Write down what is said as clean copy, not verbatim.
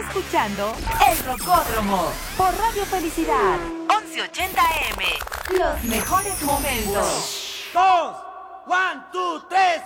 escuchando El Rocódromo por Radio Felicidad 1180 AM. Los mejores momentos. Dos, one, two, tres.